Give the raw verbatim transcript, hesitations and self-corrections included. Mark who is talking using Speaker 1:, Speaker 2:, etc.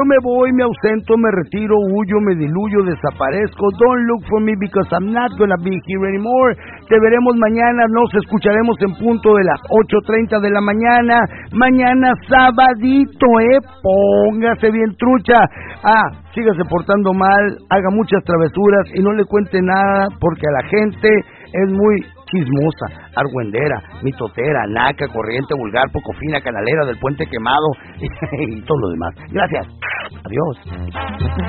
Speaker 1: Me voy, me ausento, me retiro, huyo, me diluyo, desaparezco. Don't look for me because I'm not gonna be here anymore. Te veremos mañana, nos escucharemos en punto de las ocho treinta de la mañana. Mañana sabadito, ¿eh? Póngase bien trucha. Ah, sígase portando mal, haga muchas travesuras y no le cuente nada porque a la gente es muy chismosa, argüendera, mitotera, naca, corriente, vulgar, poco fina, canalera del puente quemado y todo lo demás. Gracias. Adiós.